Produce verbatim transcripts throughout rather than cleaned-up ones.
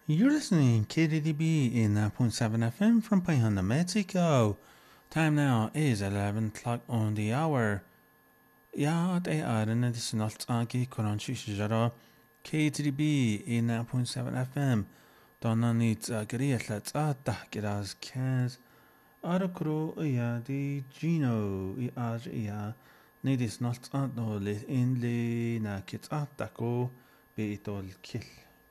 You're listening K D D B in nine point seven F M from Payanda, Mexico. Time now is eleven o'clock on the hour. Ja, det är en additional tanke koran shishara K D D B in nine point seven F M. Donna needs a great let's at Dakiras Kaz. Arakro ya di Gino i aj ya. Nedis not at no lit in le na kits at dako be itol kill.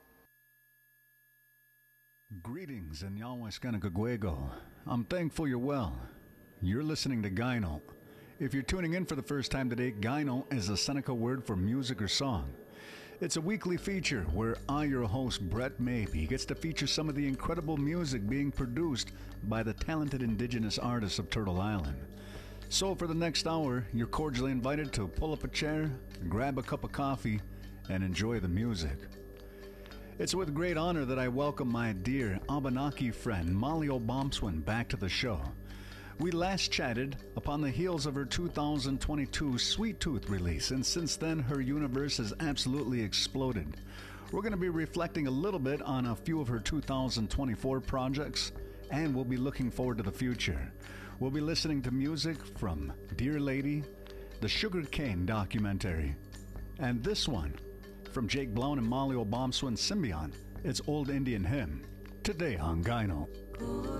Greetings in Yahweh I'm thankful you're well. You're listening to Gyno. If you're tuning in for the first time today, Gyno is a Seneca word for music or song. It's a weekly feature where I, your host, Brett Maybe, gets to feature some of the incredible music being produced by the talented indigenous artists of Turtle Island. So for the next hour, you're cordially invited to pull up a chair, grab a cup of coffee, and enjoy the music. It's with great honor that I welcome my dear Abenaki friend Molly Obomswin back to the show. We last chatted upon the heels of her two thousand twenty-two Sweet Tooth release, and since then her universe has absolutely exploded. We're going to be reflecting a little bit on a few of her two thousand twenty-four projects, and we'll be looking forward to the future. We'll be listening to music from Dear Lady, the Sugar Cane documentary, and this one from Jake Blown and Molly Obomswin Symbiont, it's Old Indian Hymn, today on Gyno.